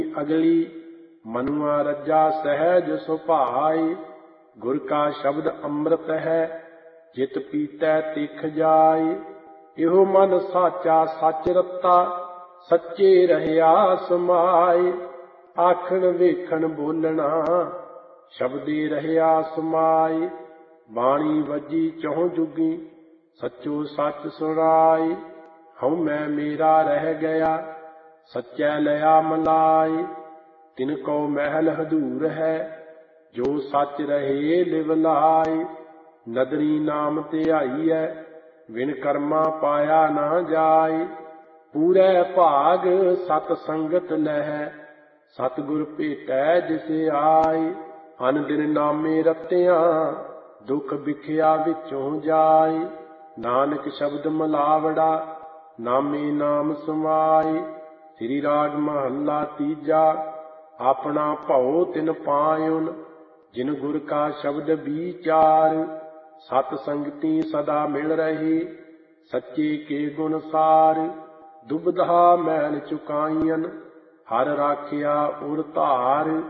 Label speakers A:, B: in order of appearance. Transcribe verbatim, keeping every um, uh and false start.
A: अगली मनुआ रज्जा सहज सुभाई। गुर का शब्द अमृत है जित पीतै तिख जाय। इहो मन साचा सच रत्ता सच्चे रहया समाय। आखण वेखण बोलना शब्दे रहया समाय। बाणी वजी चौं जुगी सच्चो सच सुनाय। हऊँ मैं मेरा रह गया सच्चै लया मलाय। तिनको महल हदूर है जो सच रहे लिवलाय। नदरी नाम ध्याईऐ विन कर्मा पाया ना जाय। पूरे भाग सत संगत लह सतगुर भेटै जिसे आय। अन दिन नामे रत्तियां दुख बिखिया विचों जाय। नानक शब्द मलावड़ा नामे नाम समाय। श्री राग महला तीजा अपना भਉ तिन पायुन। जिन गुर का शब्द विचार सत संगति सदा मिल रही। सच्चे के गुण सार दुबधा मैल चुकाईयन। हर राखिया उर धार।